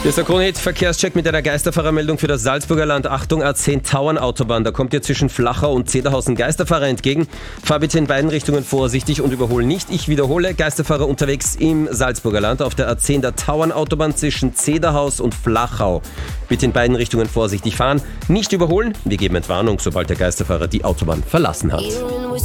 Hier ist der Krone-Hit Verkehrscheck mit einer Geisterfahrermeldung für das Salzburger Land. Achtung, A10 Tauernautobahn, da kommt ihr zwischen Flachau und Zederhausen Geisterfahrer entgegen. Fahr bitte in beiden Richtungen vorsichtig und überhol nicht. Ich wiederhole, Geisterfahrer unterwegs im Salzburger Land auf der A10 der Tauernautobahn zwischen Zederhaus und Flachau. Bitte in beiden Richtungen vorsichtig fahren, nicht überholen. Wir geben Entwarnung, sobald der Geisterfahrer die Autobahn verlassen hat.